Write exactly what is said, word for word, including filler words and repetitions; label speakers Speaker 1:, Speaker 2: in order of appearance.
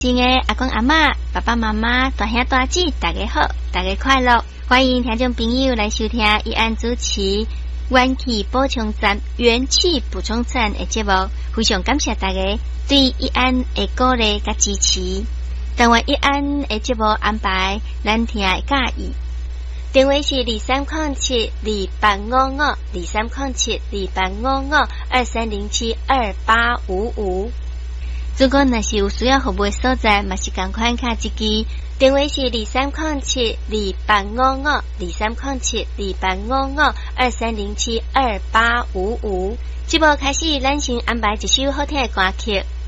Speaker 1: 亲爱的阿公阿嬷、爸爸妈妈、大兄大姐，大家好，大家快乐！欢迎听众朋友来收听一安主持元气补充站、元气补充站的节目，非常感谢大家对一安的鼓励甲支持。当晚一安的节目安排，咱听会介意。电话是二三零七二八五五二三零七二八五五二三零七二八五五。如果若是有需要服务的所在，嘛是赶快卡一支。电话是二三零七二八五五二三零七二八五五二三零七二八五五。节目开始，咱先安排一首好听的歌曲。